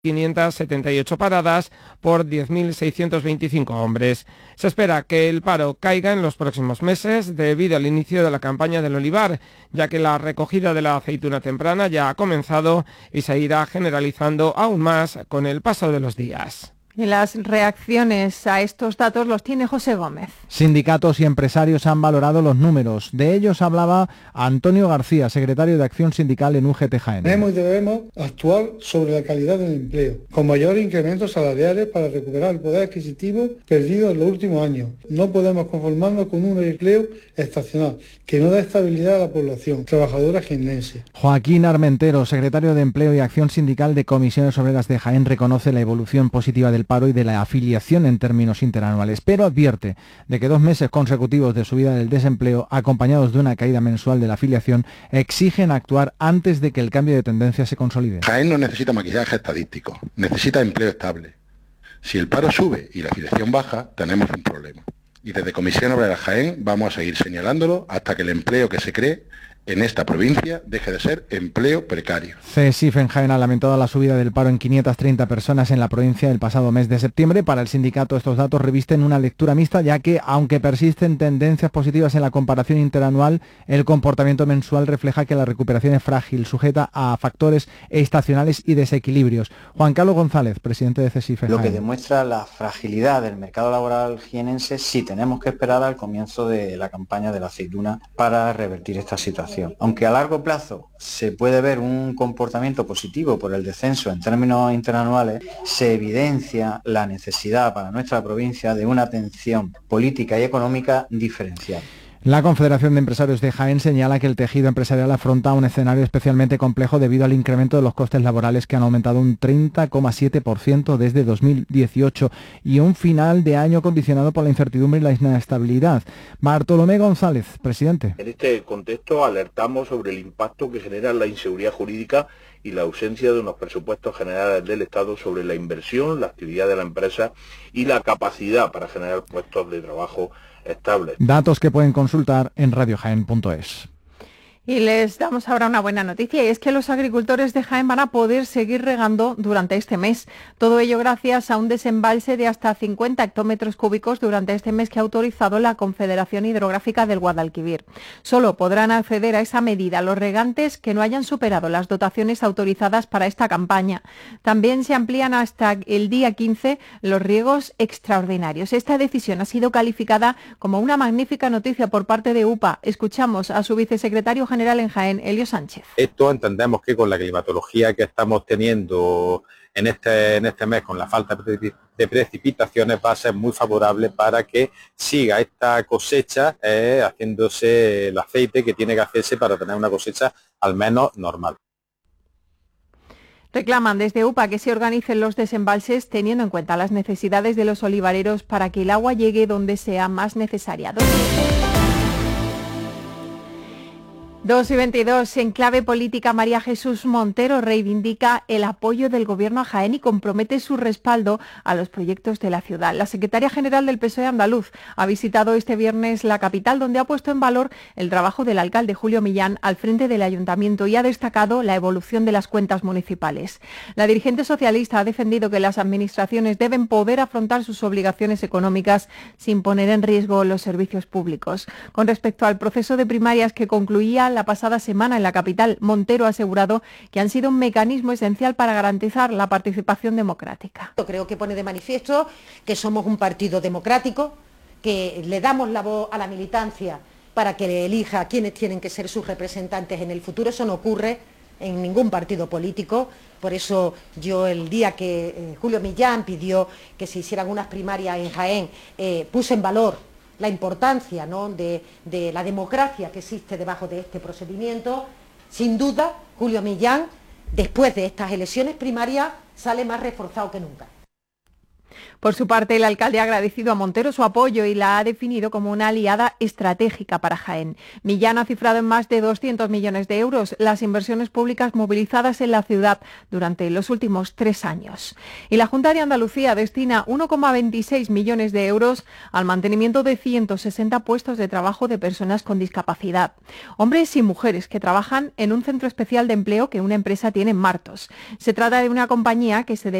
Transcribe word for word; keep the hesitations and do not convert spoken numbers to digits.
quinientas setenta y ocho paradas por diez mil seiscientos veinticinco hombres. Se espera que el paro caiga en los próximos meses debido al inicio de la campaña del olivar, ya que la recogida de la aceituna temprana ya ha comenzado y se irá generalizando aún más con el paso de los días. Y las reacciones a estos datos los tiene José Gómez. Sindicatos y empresarios han valorado los números. De ellos hablaba Antonio García, secretario de Acción Sindical en U G T Jaén. Debemos y debemos actuar sobre la calidad del empleo, con mayores incrementos salariales para recuperar el poder adquisitivo perdido en los últimos años. No podemos conformarnos con un empleo estacional, que no da estabilidad a la población trabajadora jiennense. Joaquín Armentero, secretario de Empleo y Acción Sindical de Comisiones Obreras de Jaén, reconoce la evolución positiva del paro y de la afiliación en términos interanuales, pero advierte de que dos meses consecutivos de subida del desempleo, acompañados de una caída mensual de la afiliación, exigen actuar antes de que el cambio de tendencia se consolide. Jaén no necesita maquillaje estadístico, necesita empleo estable. Si el paro sube y la afiliación baja, tenemos un problema. Y desde Comisión Obrera Jaén vamos a seguir señalándolo hasta que el empleo que se cree en esta provincia deje de ser empleo precario. CESIF en Jaén ha lamentado la subida del paro en quinientas treinta personas en la provincia el pasado mes de septiembre. Para el sindicato estos datos revisten una lectura mixta, ya que aunque persisten tendencias positivas en la comparación interanual, el comportamiento mensual refleja que la recuperación es frágil, sujeta a factores estacionales y desequilibrios. Juan Carlos González, presidente de CESIF en Jaén. Lo que demuestra la fragilidad del mercado laboral jienense, si tenemos que esperar al comienzo de la campaña de la aceituna para revertir esta situación. Aunque a largo plazo se puede ver un comportamiento positivo por el descenso en términos interanuales, se evidencia la necesidad para nuestra provincia de una atención política y económica diferencial. La Confederación de Empresarios de Jaén señala que el tejido empresarial afronta un escenario especialmente complejo debido al incremento de los costes laborales que han aumentado un treinta coma siete por ciento desde dos mil dieciocho y un final de año condicionado por la incertidumbre y la inestabilidad. Bartolomé González, presidente. En este contexto alertamos sobre el impacto que genera la inseguridad jurídica y la ausencia de unos presupuestos generales del Estado sobre la inversión, la actividad de la empresa y la capacidad para generar puestos de trabajo estables. Datos que pueden consultar en radio jaén punto es. Y les damos ahora una buena noticia, y es que los agricultores de Jaén van a poder seguir regando durante este mes. Todo ello gracias a un desembalse de hasta cincuenta hectómetros cúbicos durante este mes que ha autorizado la Confederación Hidrográfica del Guadalquivir. Solo podrán acceder a esa medida los regantes que no hayan superado las dotaciones autorizadas para esta campaña. También se amplían hasta el día quince los riegos extraordinarios. Esta decisión ha sido calificada como una magnífica noticia por parte de U P A. Escuchamos a su vicesecretario general en Jaén, Elio Sánchez. Esto entendemos que con la climatología que estamos teniendo en este, en este mes, con la falta de precipitaciones, va a ser muy favorable para que siga esta cosecha eh, haciéndose el aceite que tiene que hacerse para tener una cosecha al menos normal. Reclaman desde U P A que se organicen los desembalses teniendo en cuenta las necesidades de los olivareros para que el agua llegue donde sea más necesaria. dos y veintidós, en clave política, María Jesús Montero reivindica el apoyo del Gobierno a Jaén y compromete su respaldo a los proyectos de la ciudad. La secretaria general del P S O E andaluz ha visitado este viernes la capital, donde ha puesto en valor el trabajo del alcalde Julio Millán al frente del ayuntamiento y ha destacado la evolución de las cuentas municipales. La dirigente socialista ha defendido que las administraciones deben poder afrontar sus obligaciones económicas sin poner en riesgo los servicios públicos. Con respecto al proceso de primarias que concluía la pasada semana en la capital, Montero ha asegurado que han sido un mecanismo esencial para garantizar la participación democrática. Creo que pone de manifiesto que somos un partido democrático, que le damos la voz a la militancia para que elija a quienes tienen que ser sus representantes en el futuro. Eso no ocurre en ningún partido político. Por eso yo, el día que eh, Julio Millán pidió que se hicieran unas primarias en Jaén, eh, puse en valor la importancia, ¿no?, de, de la democracia que existe debajo de este procedimiento. Sin duda, Julio Millán, después de estas elecciones primarias, sale más reforzado que nunca. Por su parte, el alcalde ha agradecido a Montero su apoyo y la ha definido como una aliada estratégica para Jaén. Millán ha cifrado en más de doscientos millones de euros las inversiones públicas movilizadas en la ciudad durante los últimos tres años. Y la Junta de Andalucía destina uno coma veintiséis millones de euros al mantenimiento de ciento sesenta puestos de trabajo de personas con discapacidad. Hombres y mujeres que trabajan en un centro especial de empleo que una empresa tiene en Martos. Se trata de una compañía que se